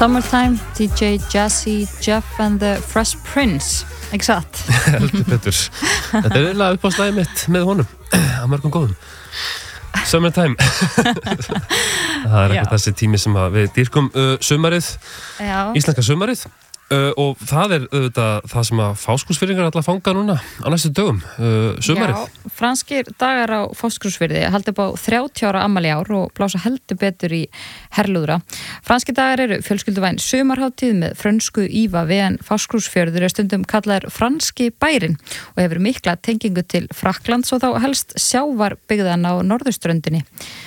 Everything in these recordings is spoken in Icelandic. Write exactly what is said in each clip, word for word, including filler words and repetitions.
Summertime, D J Jazzy Jeff and the Fresh Prince, ekki satt? Heldur betur. Þetta er eiginlega uppáhaldsslagið mitt með honum, á mörgum góðum. Summertime. Það er eitthvað þessi tími sem við dýrkum uh, sumarið, Já. Íslenska sumarið. Uh, og það er auðvitað það sem að Fáskrúðsfirðingar ætla að fanga núna á næstu dögum, uh, sumarið. Já, franskir dagar á Fáskrúðsfirði halda upp á þrjátíu ára afmæli í ár og blása heldur betur í herlúðra. Franskir dagar eru fjölskylduvæn sumarhátíð með frönsku ívafi en Fáskrúðsfjörður er stundum kallaður franski bærinn og hefur mikla tengingu til Frakklands og þá helst sjávarbyggðan á norðurströndinni.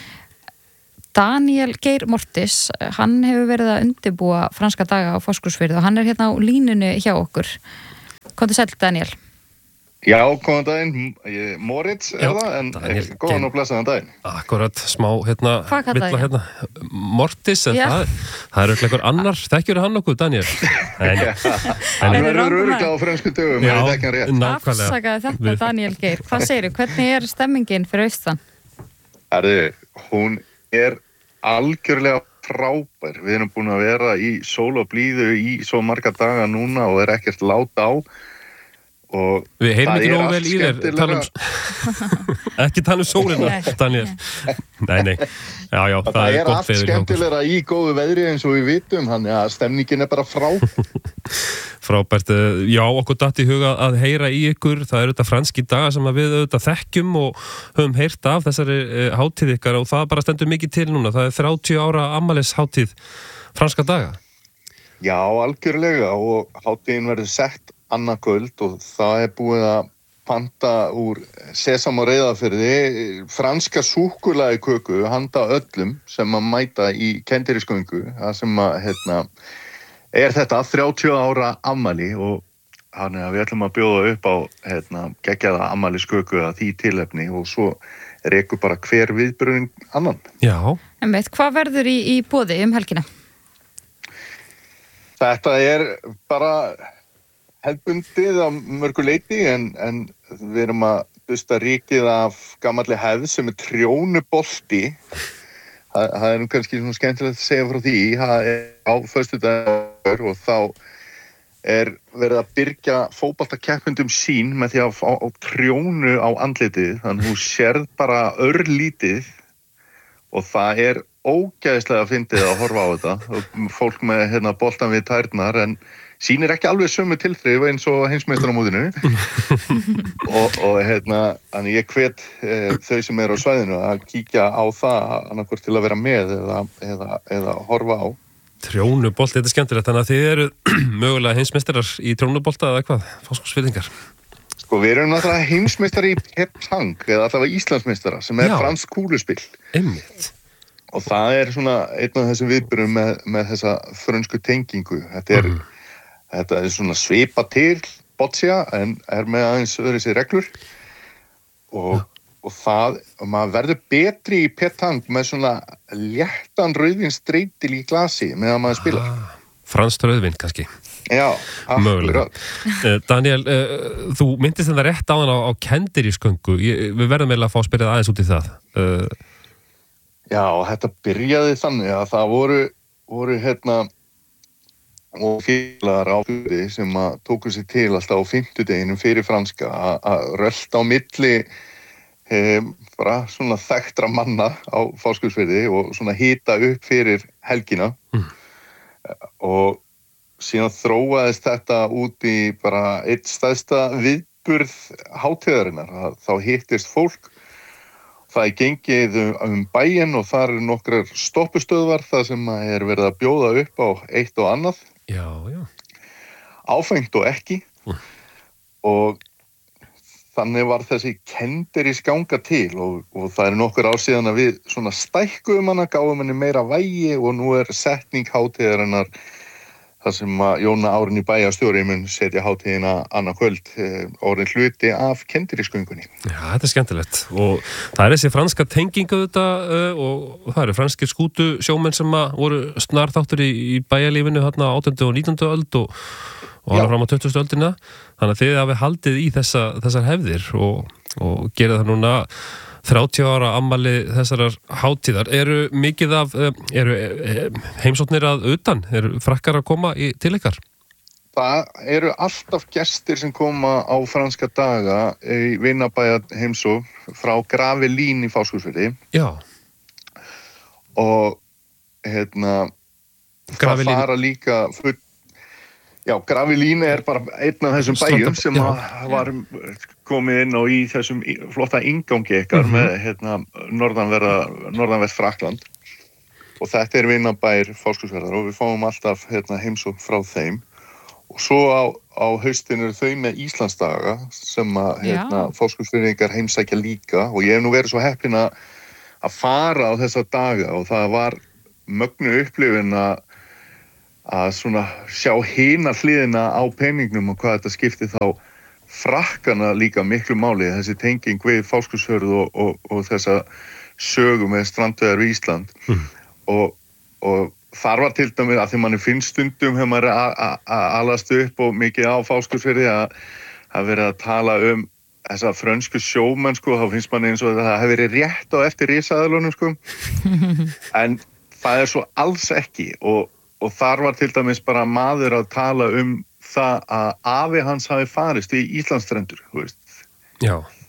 Daniel Geir Mortis, hann hefur verið að undirbúa franska daga á Fáskrúðsfirði og hann er hérna á línunni hjá okkur. Komdu sæll, Daniel. Já, góðan daginn. Moritz er Já, það, en Daniel góðan og blessaðan daginn. Akkurat, smá hérna, Hvað kallaði villa ég? hérna, Mortis, en Já. það, það er öll einhver annar, þekkjur hann okkur, Daniel? En, Hann er verður rangur örugglega á frönsku dögum, Já, ef ég þekki hann rétt. nákvæmlega. Afsakaðu þetta, Við- Daniel Geir. Hvað segirðu? Hvernig er stemmingin fyrir austan? Herðu, hún er algjörlega frábær. Við erum búin að vera í sól og blíðu í svo marga daga núna og er ekkert lát á. Og Við heyrum það ekki er nógu allt vel í þér skemmtilega- tala um, ekki tala um sólina, Nei. Daniel. Nei, nei, já, já, það, Það er er gott allt veður hjá okkur. skemmtilega í góðu veðri eins og við vitum, þannig að stemningin er bara frá. Frábært, eh, já, okkur datt í huga að heyra í ykkur, það eru þetta franski dagar sem að við auðvitað þekkjum og höfum heyrt af þessari eh, hátíð ykkar og það bara stendur mikið til núna, það er þrjátíu ára afmælis hátíð franska daga. Já, algjörlega, og hátíðin verður sett annað kvöld og það er búið að panta úr Sesam og Reyðarfirði franska súkkulaði köku handa öllum sem að mæta í Kendirísköngu, það sem að, hérna, er þetta þrjátíu ára afmæli og þannig að við ætlum að bjóða upp á, hérna, geggjaða afmælisköku að því tilefni og svo rekur bara hver viðburðin annan. Já, Einmitt, hvað verður í, í boði um helgina? Þetta er bara hefðbundið á mörgu leyti en, en við erum að busta ríkið af gamalli hefð sem er trjónubolti. Það, það er nú kannski svona skemmtilegt að segja frá því. Það er á föstudagur og þá er verið að byrgja fótboltakeppendum sín með því að fá á trjónu á andlitið. Þannig þú sérð bara örlítið og það er ógæðislega fyndið að horfa á þetta. Og fólk með hérna, boltan við tærnar en sýnir ekki alveg sömu tilþrif eins og heimsmeistaramótinu og, og hérna, þannig ég hvet e, þau sem eru á svæðinu að kíkja á það annarkvort til að vera með eða, eða, eða horfa á. trjónubolt, þetta er skemmtilegt, þannig að þið eru mögulega heimsmeistarar í trjónubolta eða hvað, Fáskrúðsfirðingar. Sko, við erum náttúrulega heimsmeistari í Pep-Tang eða allavega Íslandsmeistara sem er Já. fransk kúluspill. Einmitt. Og það er svona einn af þessum viðburðum með, með þessa frönsku tengingu. Þetta er, Mhm. þetta er svona svipa til boccia en er með aðeins öðru sér reglur. Og, og það, og maður verður betri í Pep-Tang með svona léttan rauðvínsdreitil í glasi meðan maður spila. Ah, franskt rauðvín kannski. Já, Mögulega. akkurat. Uh, Daniel, uh, þú myndist þetta rétt á hann á, á Kendirísköngu. Ég- Við verðum eiginlega að fá að spyrja það aðeins út í það. Uh, Já, þetta byrjaði þannig að það voru, voru hérna og félagar á fyrir sem að tóku sér til alltaf á fimmtudeginum fyrir franska að- að rölda á milli um, bara svona þekktra manna á Fáskrúðsfirði og svona hita upp fyrir helgina Mm. og síðan þróaðist þetta út í bara eitt stærsta viðburð hátíðarinnar. Að Þá hittist fólk. Það er gengið um bæinn og þar eru nokkrar stoppustöðvar þar sem er verið að bjóða upp á eitt og annað, já, já. áfengt og ekki. Mm. Og þannig var þessi Kendirískanga til og, og það er nokkur ár síðan að við svona stækkuðum hana, gáfum henni meira vægi og nú er setning hátíðarinnar þar sem að Jóna Árni bæjarstjóri mun setja hátíðina annað kvöld eh, orðin hluti af Kendirísköngunni. Já, þetta er skemmtilegt og það er þessi franska tengingu þetta uh, og það eru franskir skútu sjómenn sem að voru snarþáttur í, í bæjarlífinu hérna átjándu og nítjándu öld og, og hann fram á tuttugustu öldina þannig að þið hafið haldið í þessa, þessar hefðir og, og gerið það núna þrjátíu ára afmæli þessarar hátíðar. Eru mikið af, eru heimsóknir að utan? Eru frakkar að koma í, til ykkar? Það eru alltaf gestir sem koma á franska daga í vinabæja heimsókn frá Gravelín í Fáskrúðsfirði. Já. Og hérna, Gravelín. Það fara líka full, já, Gravelín er bara einn af þessum bæjum sem var komið inn og í þessum flotta inngangi ykkar mm-hmm. með hérna, norðanverða, norðanvert Frakkland. Og þetta er vinabæjir Fáskrúðsfjarðar og við fáum alltaf hérna, heimsókn frá þeim. Og svo á, á haustinu eru þau með Íslandsdaga sem að hérna, Fáskrúðsfirðingar heimsækja líka og ég hef nú verið svo heppinn að að fara á þessa daga og það var mögnu upplifun að að svona sjá hina hliðina á peningnum og hvað þetta skipti þá frakkana líka miklu máli, þessi tenging við Fáskrúðsfjörð og, og, og þessa sögu með strandveiðar við Ísland mm. og, og þar var til dæmis að því manni finnst stundum hefur maður að alast upp og mikið á Fáskrúðsfirði að að vera að tala um þessa frönsku sjómenn sko, þá finnst manni eins og það hefur verið rétt á eftir risaðalunum sko en það er svo alls ekki og, og þar var til dæmis bara maður að tala um það að afi hans hafi farist í Íslandsstrendur, þú veist. Já.